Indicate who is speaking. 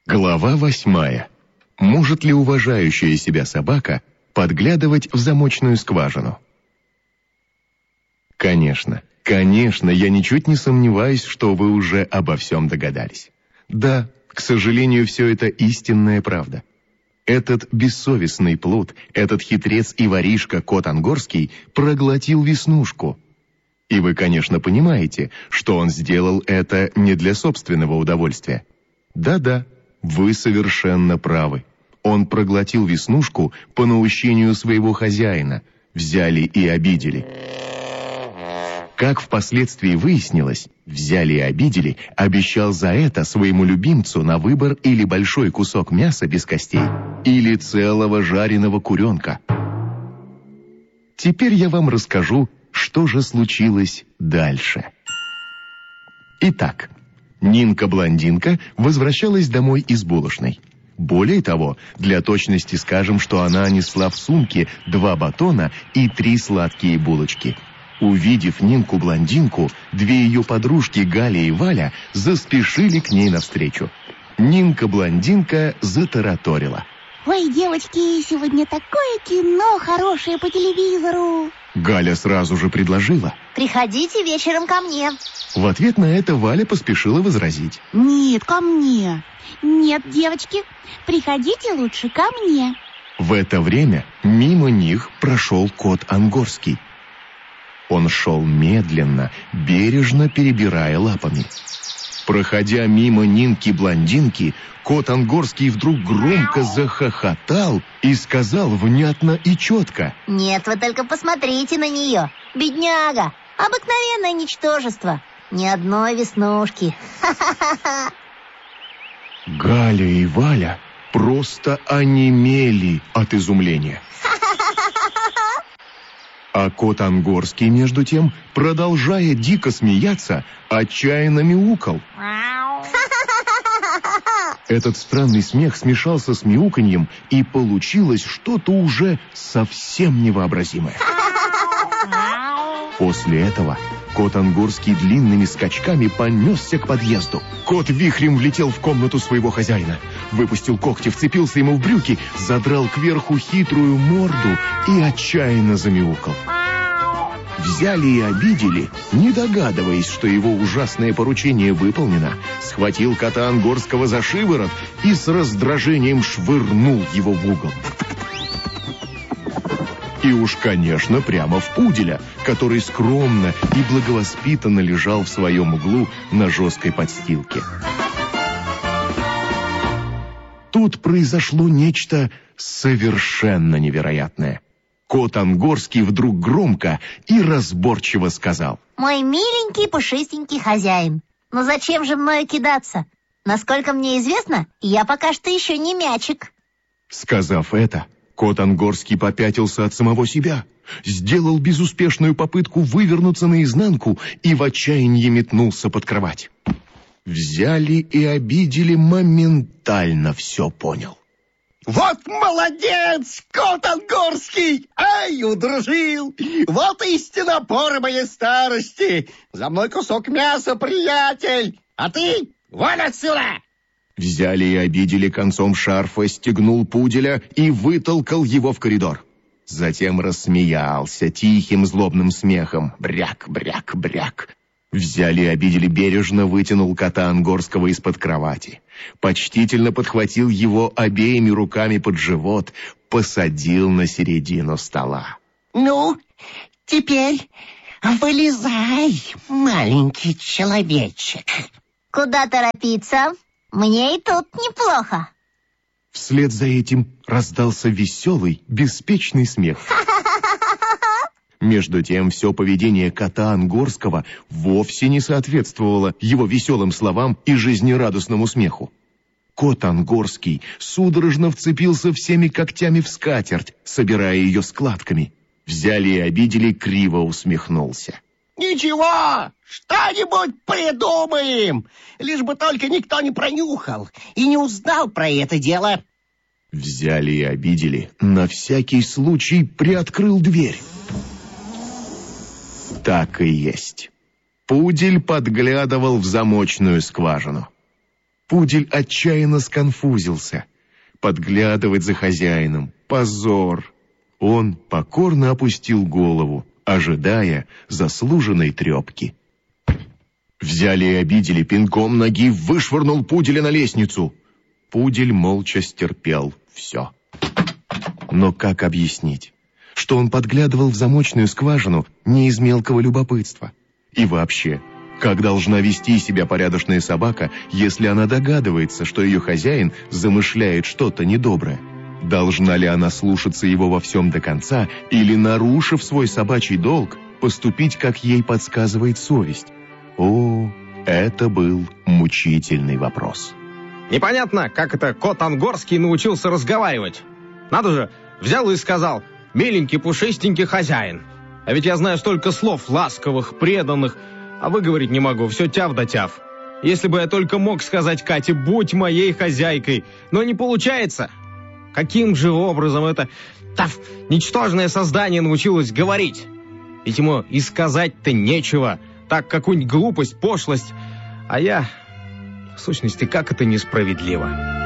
Speaker 1: Глава 8. Может ли уважающая себя собака подглядывать в замочную скважину? Конечно, я ничуть не сомневаюсь, что вы уже обо всем догадались. Да, к сожалению, все это истинная правда. Этот бессовестный плут, этот хитрец и воришка кот Ангорский проглотил Веснушку. И вы, конечно, понимаете, что он сделал это не для собственного удовольствия. Да-да, вы совершенно правы. Он проглотил Веснушку по наущению своего хозяина. Взяли и обидели. Как впоследствии выяснилось, взяли и обидели, обещал за это своему любимцу на выбор или большой кусок мяса без костей, или целого жареного куренка. Теперь я вам расскажу, что же случилось дальше. Итак, Нинка-блондинка возвращалась домой из булочной. Более того, для точности скажем, что она несла в сумке 2 батона и 3 сладкие булочки. Увидев Нинку-блондинку, 2 ее подружки Галя и Валя заспешили к ней навстречу. Нинка-блондинка затараторила:
Speaker 2: «Ой, девочки, сегодня такое кино хорошее по телевизору!»
Speaker 1: Галя сразу же предложила:
Speaker 3: «Приходите вечером ко мне».
Speaker 1: В ответ на это Валя поспешила возразить:
Speaker 2: «Нет, ко мне». «Нет, девочки, приходите лучше ко мне».
Speaker 1: В это время мимо них прошел кот Ангорский. Он шел медленно, бережно перебирая лапами. Проходя мимо Нинки-блондинки, кот Ангорский вдруг громко захохотал и сказал внятно и четко:
Speaker 3: «Нет, вы только посмотрите на нее, бедняга, обыкновенное ничтожество, ни одной веснушки. Ха-ха-ха-ха».
Speaker 1: Галя и Валя просто онемели от изумления. А кот Ангорский, между тем, продолжая дико смеяться, отчаянно мяукал. Этот странный смех смешался с мяуканьем, и получилось что-то уже совсем невообразимое. После этого кот Ангорский длинными скачками понесся к подъезду. Кот вихрем влетел в комнату своего хозяина, выпустил когти, вцепился ему в брюки, задрал кверху хитрую морду и отчаянно замяукал. Взяли и обидели, не догадываясь, что его ужасное поручение выполнено, схватил кота Ангорского за шиворот и с раздражением швырнул его в угол. И уж, конечно, прямо в пуделя, который скромно и благовоспитанно лежал в своем углу на жесткой подстилке. Тут произошло нечто совершенно невероятное. Кот Ангорский вдруг громко и разборчиво сказал:
Speaker 3: «Мой миленький пушистенький хозяин, ну зачем же мною кидаться? Насколько мне известно, я пока что еще не мячик».
Speaker 1: Сказав это, кот Ангорский попятился от самого себя, сделал безуспешную попытку вывернуться наизнанку и в отчаянии метнулся под кровать. Взяли и обидели, моментально все понял.
Speaker 4: «Вот молодец, кот Ангорский! Ай, удружил! Вот истинно поры моей старости! За мной кусок мяса, приятель! А ты вон отсюда!»
Speaker 1: Взяли и обидели, концом шарфа стегнул пуделя и вытолкал его в коридор. Затем рассмеялся тихим злобным смехом. Бряк, бряк, бряк. Взяли и обидели, бережно вытянул кота Ангорского из-под кровати, почтительно подхватил его обеими руками под живот, посадил на середину стола.
Speaker 4: «Ну, теперь вылезай, маленький человечек».
Speaker 3: «Куда торопиться? Мне и тут неплохо».
Speaker 1: Вслед за этим раздался веселый, беспечный смех. Между тем, все поведение кота Ангорского вовсе не соответствовало его веселым словам и жизнерадостному смеху. Кот Ангорский судорожно вцепился всеми когтями в скатерть, собирая ее складками. Взяли и обидели, криво усмехнулся.
Speaker 4: «Ничего, что-нибудь придумаем, лишь бы только никто не пронюхал и не узнал про это дело».
Speaker 1: Взяли и обидели, на всякий случай приоткрыл дверь. Так и есть. Пудель подглядывал в замочную скважину. Пудель отчаянно сконфузился. Подглядывать за хозяином — позор. Он покорно опустил голову, ожидая заслуженной трепки. Взяли и обидели, пинком ноги вышвырнул пуделя на лестницу. Пудель молча стерпел все. Но как объяснить, что он подглядывал в замочную скважину не из мелкого любопытства? И вообще, как должна вести себя порядочная собака, если она догадывается, что ее хозяин замышляет что-то недоброе? Должна ли она слушаться его во всем до конца или, нарушив свой собачий долг, поступить, как ей подсказывает совесть? О, это был мучительный вопрос.
Speaker 5: Непонятно, как это кот Ангорский научился разговаривать. Надо же, взял и сказал: «Миленький, пушистенький хозяин». А ведь я знаю столько слов ласковых, преданных, а выговорить не могу, все тяв да тяв. Если бы я только мог сказать Кате: «Будь моей хозяйкой», но не получается. Каким же образом это ничтожное создание научилось говорить? Ведь ему и сказать-то нечего, так какую-нибудь глупость, пошлость. А я, в сущности, как это несправедливо.